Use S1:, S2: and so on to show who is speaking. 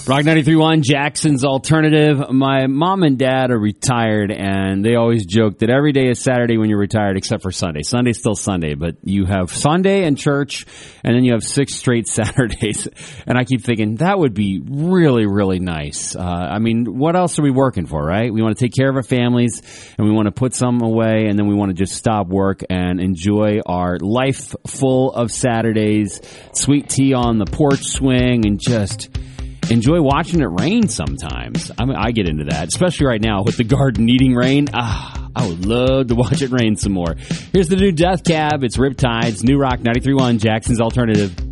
S1: Rock 93.1, Jackson's Alternative. My mom and dad are retired, and they always joke that every day is Saturday when you're retired, except for Sunday. Sunday's still Sunday, but you have Sunday and church, and then you have 6 straight Saturdays. And I keep thinking, that would be really, really nice. I mean, what else are we working for, right? We want to take care of our families, and we want to put some away, and then we want to just stop work and enjoy our life full of Saturdays, sweet tea on the porch swing, and just enjoy watching it rain sometimes. I mean, I get into that, especially right now with the garden needing rain. I would love to watch it rain some more. Here's the new Death Cab. It's Riptides, New Rock 93.1, Jackson's Alternative.